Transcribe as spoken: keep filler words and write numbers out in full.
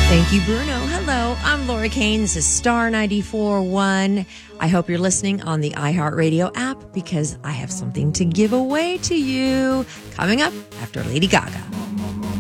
Thank you, Bruno. Hello, I'm Laura Kane. This is Star ninety-four point one. I hope you're listening on the iHeartRadio app because I have something to give away to you coming up after Lady Gaga.